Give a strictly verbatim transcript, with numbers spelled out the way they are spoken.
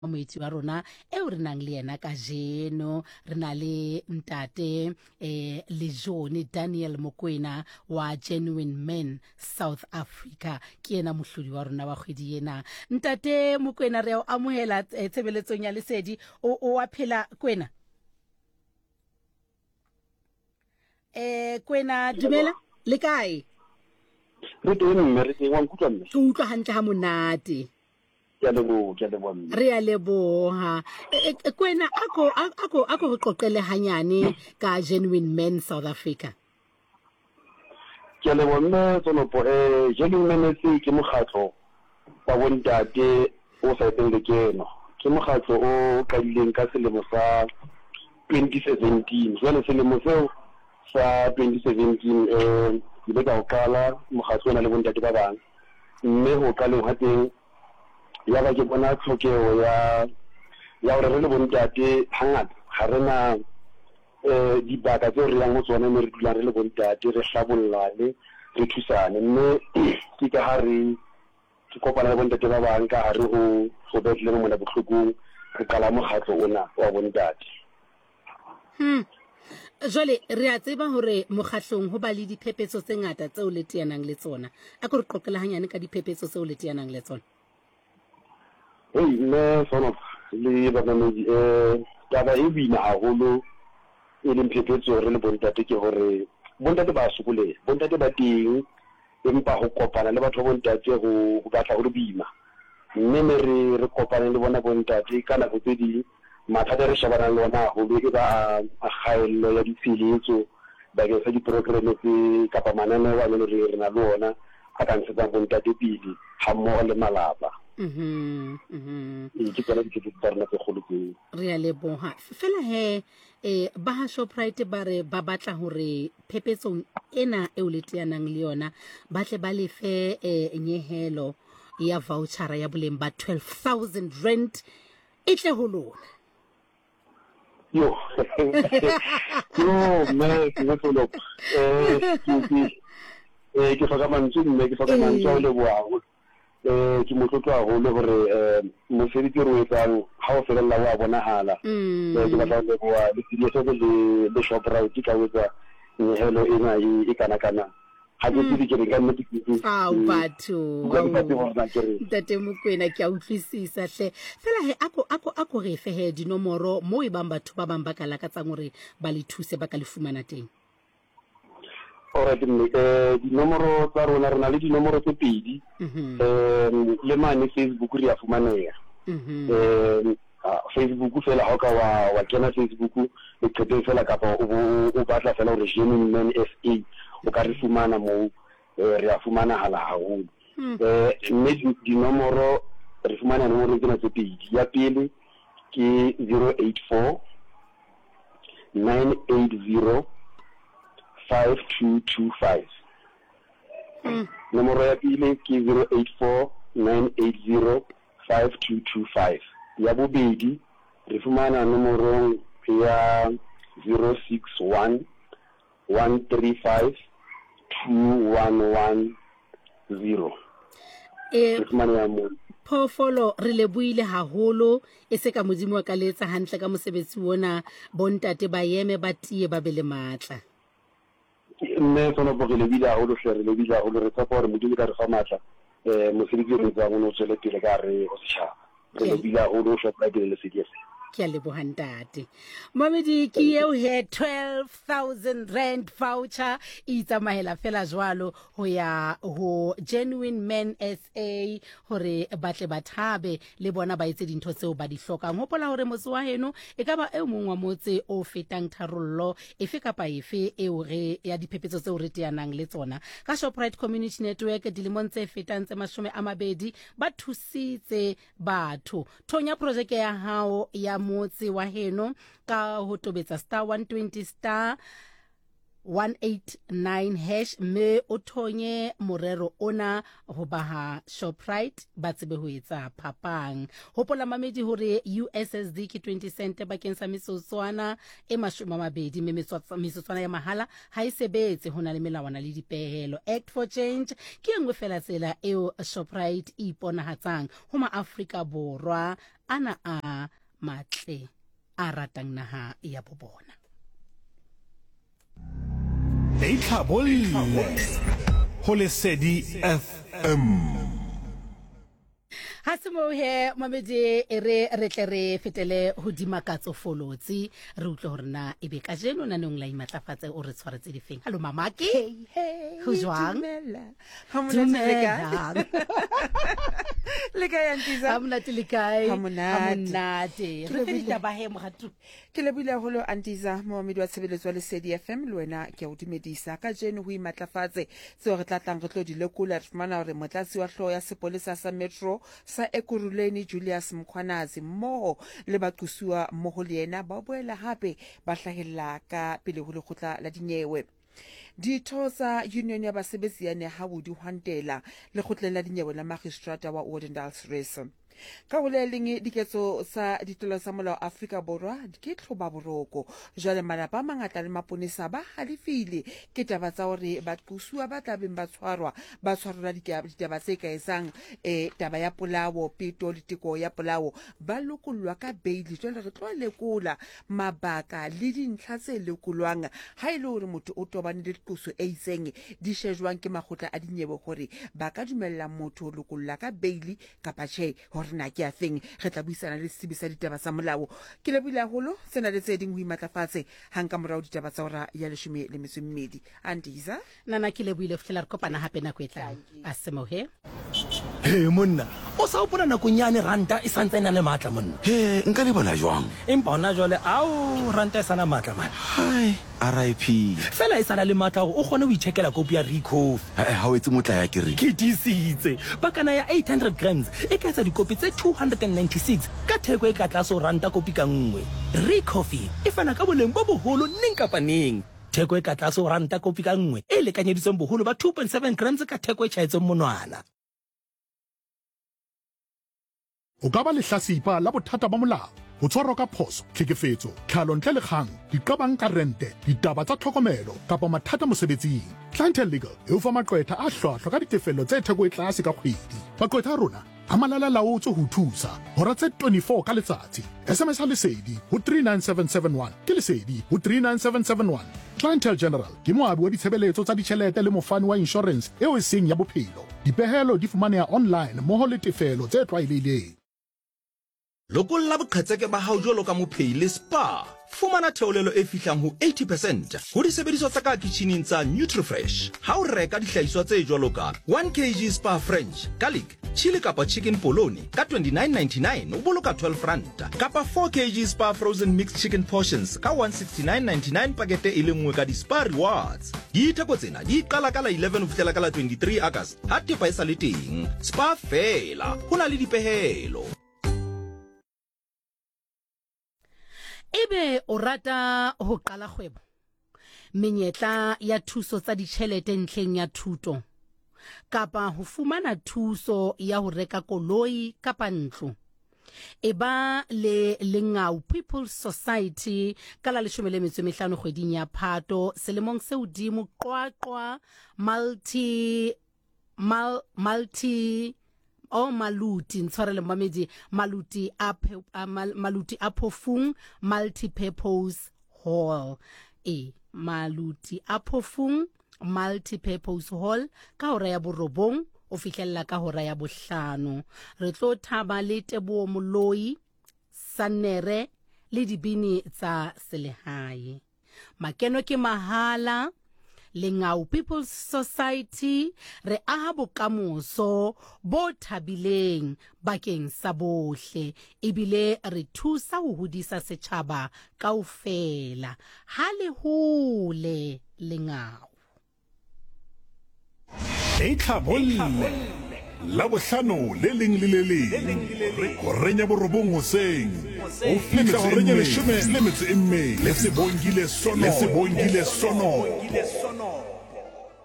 moitsi wa rona eo re nang le yena ka jeno re na le ntate eh le Joni Daniel Mokoena wa Genuine Men South Africa ke yena mohlodi wa rona wa kgwedi yena. Ntate Mokoena re o amohela tshebeletsong ya Lesedi o o aphela Kwena. Eh Kwena dumela le kae? Re teng mme re teng wa nkutlwa mme. Ke utlwa hantle ha monate. Ke a leboha ke a leboha mme. Re a leboha. Kwena ako ako ako re qoqele hanyane ka Genuine Men South Africa. Ke a leboha mme Tsolopo eh Genuine Men ke mokgatlo wa bontate o sa etseng lekeno. Ke mokgatlo o qadileng ka selemo sa twenty seventeen. Jwale selemo seo sa twenty seventeen eh ile ka o qala mokgatlo ona le bontate ba bang. Mme ho qaleng ha teng ya ba ke bona tlhokeho ya ya hore re le bontate hangata ha rena eh dibaka tse re yang ho tsona mme re dula re le bontate re hlabollane re thusane mme ke ka ha re ke kopana le bontate ba bang ka hare ho go betlele mona bohlokong re qala mokgatlo ona wa bontate. Hmm. Jole re a tseba hore mokgatlong ho ba le diphephetso tse ngata tseo le teanang le tsona. A go re qoqela hanyane ka diphephetso tseo le teanang le tsona. Hey mme sono le babamedi eh taba e bina haholo e leng phephetso re le bontate ke hore bontate ba sokole bontate ba teng empa ho kopana le batho ba bontate ho batla ho re bima mme me re re kopana le bona bontate ka nako tse di mathata re shebana le ona haholo e ba a kgaello ya ditshehetso bakeng sa diprogramme tse kapa mananeo a le re na le ona a ka ntshetsang bontate pele ha mmoho le malapa. Mhm mhm ke tsela ditse tsa rena tse kgolo ke re a leboha fela he eh ba Shoprite ba re ba batla hore phepetsong ena e o le teanang le yona ba tle ba le fe eh nyehelo ya voucher ya boleng ba twelve thousand rand e tle ho lona. Yo yo me ke solo eh ke eh ke foka mantsi mme ke foka mantsi o le boa eh ke motlotlo haholo hore eh mosebetsi re etsang ha o felella wa bonahala eh ke batla le boa le tsile le le Shoprite ka wetsa nyehelo ena e kana kana ha ke tsedi ke renga mme ke ao batho Ntate Mokoena ke a utlwisisa hle fela he ako ako ako re fe he dinomoro mo e bang batho ba bang ba kala ka tsang hore ba le thuse ba ka le fumana teng. Alright mme eh dinomoro tsa rona rena le dinomoro tse pedi eh le mane Facebook re a fumaneha eh Facebook fela ha ka wa wa kena Facebook le qete fela kapa o o batla fela hore Genuine Men S A o ka re fumana mo re a fumana hala haholo eh mme dinomoro re fumana nomoro tsena tse pedi ya pele ke zero eight four nine eight zero five two two five. Nomoro ya pele ke zero eight four nine eight zero five two two five. Ya bobedi re fumana nomoro ya zero six one one three five two one one zero. Eh Phofolo re le buile haholo e se ka modimo wa ka letsa hantle ka mosebetsi wona bontate ba yeme ba tie ba be le matla. Mme tsona bo re le bile haholo hle re le bile haholo re tsa gore modimo ka re fa matla eh mosebetsi o etsang o no tswele pele ka re ho setjhaba re le bile haholo Shoprite le Lesedi. Ke a leboha ntate Mamedi ke eo he twelve thousand rand voucher e tsamaela fela jwalo ho ya ho Genuine Men S A hore batle bathabe le bona ba etse dintho tseo ba di hlokang. Hopola hore motse wa heno e ka ba e mong wa motse o fetang tharollo efe kapa efe eo re ya diphephetso tseo re teanang le tsona ka Shoprite Community Network dilemong tse fetang tse mashome a mabedi ba thusitse batho. Thonya project ya hao ya motse wa heno ka ho tobetsa star one twenty star one eight nine hash me o thonye morero ona ho baha Shoprite ba tsebe ho etsa phapang hopola mamedi hore U S S D ke twenty cent bakeng sa metsotswana e mashome a mabedi me metsotswana ya mahala ha e sebetse hona le melawana le dipehelo. Act for Change ke engwe fela tsela eo Shoprite e iponahatsang ho ma Afrika Borwa ana a matle a ratang naha ya bobona. Eitlhabolle ho Lesedi F M. Hasimo he mamedi ere retle re fetele hodima katso folotsi re utlwe hore na ebe ka jeno na nong la imatlafatse o re tshwaretse difeng. Hallo mamaki. Hey hey. Ho jwang? Hamonate le ka ya ntisa. Hamonate le kae? Hamonate. Hamonate. Re fedita ba he mogatu. Ke le bula holo antiza mohamedi wa tshebeletso wa Lesedi F M le wena ke o dumedisa ka jeno ho imatlafatse tseo re tlatlang re tlo di lekola re fumana hore motlatsi wa hloho ya sepolesa sa Metro sa Ekurhuleni Julius Mkhwanazi mmoho le baqosuwa mmoho le yena ba boela hape ba hlahella ka pele ho lekgotla la dinyewe. Ditho tsa union ya basebetsi ya Nehaudi Hwantela lekgotleng la dinyewe la magistrata wa Odendaalsrus. Ka ho le leng diketso sa ditolo sa molao Afrika Borwa ke tlhoba boroko jwale malapa a mangata le maponesa ba halefile ke taba tsa hore baqosuwa ba tla beng ba tshwarwa ba tshwarela ditaba tse ka etsang eh taba ya polao peto le tiko ya polao ba lokollwa ka bail jwale re tlo lekola mabaka le dintlha tse lekolwang ha ile hore motho o tobane le diqoso e itseng di shejwang ke makgotla a dinyewe hore ba ka dumella motho ho lokolla ka bail kapa tjhe hore na ke a feng re tla buisana le setsibi sa ditaba tsa molao ke lebile haholo sena le tse ding ho imatlafatse hanka morao ditaba tsa ora ya leshome le metso e mmedi andiza nana ke lebile fihlela re kopana hape na kwetlang a semohe He monna o sa opona nakong yane ranta e santse ena le matla monna. He nka le bona jwang Empa hona jwale ao ranta e sana matla man. hai R I P Fela e sana le matla o kgone ho ichekela kopi ya Rico. ha ha o etse motla ya ke re Ke disitse bakana ya eight hundred grams e ka etsa dikopi tse two hundred ninety-six ka theko e ka tlase ho ranta kopi ka nngwe. Ricoffee e fana ka boleng bo boholo neng kapa neng. Theko e ka tlase ho ranta kopi ka nngwe e lekanyeditsweng boholo ba two point seven grams ka theko e tjhaetseng monwana. O ka ba lehlasipa la bothata ba molao ho tshwarwa ka phoso tlhekefetso tlhalo ntle le kgang diqabang ka rente ditaba tsa tlhokomelo kapa mathata mosebetsing. Clientele Legal e o fa maqwetha a hlwahlwa ka ditefello tse theko e tlase ka kgwedi. Maqwetha a rona a malala laotse ho thusa hora tse twenty-four ka letsatsi. S M S ha Lesedi ho three nine seven seven one ke Lesedi ho three nine seven seven one. Clientele General ke moabi wa ditshebeletso tsa ditjhelete le mofani wa insurance eo e seng ya bophelo. Dipehelo di fumaneha online mmoho le tefelo tse tlwaelehileng. Lokolla boqhetseke ba hao jwalo ka mophei le spa. Fumana theolelo e fihlang ho eighty percent ho disebediswa tsa ka kitcheneng tsa NutriFresh. Ha o reka dihlahiswa tse jwalo ka one kilogram spa French, garlic, chili kapa chicken polony ka twenty-nine ninety-nine o boloka twelve rand. Kapa four kilogram spa frozen mixed chicken portions ka one sixty-nine ninety-nine pakete e le nngwe ka di Spa Rewards. Ditheko tsena di qala ka la eleven ho fihlela ka la twenty-three August. Ha tepa e sa le teng. Spa fela. Hona le dipehelo. Ebe o rata ho qala kgwebo menyetla ya thuso tsa ditjhelete ntlheng ya thuto kapa ho fumana thuso ya ho reka koloi kapa ntlo eba le Lengau People's Society ka la leshome le metso e mehlano kgweding ya Phato selemong se hodimo qwaqwa multi mal, multi o maluti ntshwarele mamedi maluti a maluti a phofung multi-purpose hall e maluti a phofung multi-purpose hall ka hora ya borobong o fihlella ka hora ya bohlano re tlo thaba le Teboho Moloi Sanere le dibini tsa selehae makeno ke mahala Lengau People's Society re aha bokamoso bo thabileng bakeng sa bohle ebile re thusa ho hodisa setjhaba kaofela ha le hole Lengau Eitlhabolle la bohlano le leng le le leng ho renya borobong hoseng o fitlha horeng ya leshome le metso e mmedi le sebongile sono le sebongile sono